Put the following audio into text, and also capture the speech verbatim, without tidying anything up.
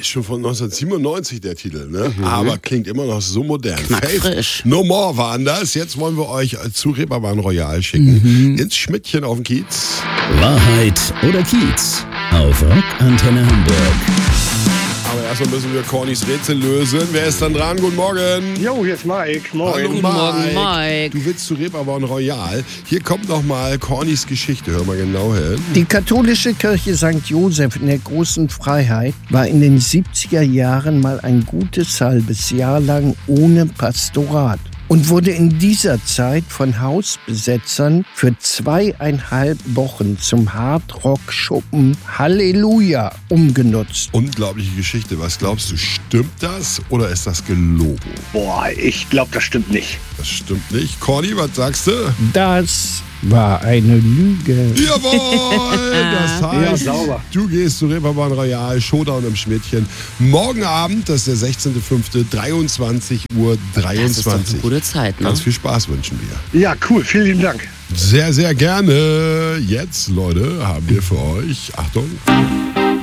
Ist schon von neunzehnhundertsiebenundneunzig der Titel, ne? Mhm. Aber klingt immer noch so modern. Knackfrisch. Faith No More waren das. Jetzt wollen wir euch zu Reeperbahn Royal schicken. Mhm. Ins Schmidtchen auf den Kiez. Wahrheit oder Kiez? Auf Rockantenne Hamburg. Aber erstmal müssen wir Cornys Rätsel lösen. Wer ist dann dran? Guten Morgen. Jo, hier ist Mike. Moin. Hallo Guten Mike. Morgen, Mike. Du willst zu Reeperbahn Royal. Hier kommt noch mal Cornys Geschichte. Hör mal genau hin. Die katholische Kirche Sankt Joseph in der Großen Freiheit war in den siebziger Jahren mal ein gutes halbes Jahr lang ohne Pastorat und wurde in dieser Zeit von Hausbesetzern für zweieinhalb Wochen zum Hardrock-Schuppen Halleluja umgenutzt. Unglaubliche Geschichte. Was glaubst du? Stimmt das oder ist das gelogen? Boah, ich glaube, das stimmt nicht. Das stimmt nicht. Corny, was sagst du? Das war eine Lüge. Jawohl! Das heißt, Ja, sauber. du gehst zu Reeperbahn Royal, Showdown im Schmidtchen. Morgen Abend, das ist der sechzehnter fünfter, dreiundzwanzig Uhr dreiundzwanzig. Das ist doch eine gute Zeit, ne? Ganz viel Spaß wünschen wir. Ja, cool. Vielen lieben Dank. Sehr, sehr gerne. Jetzt, Leute, haben wir für euch, Achtung,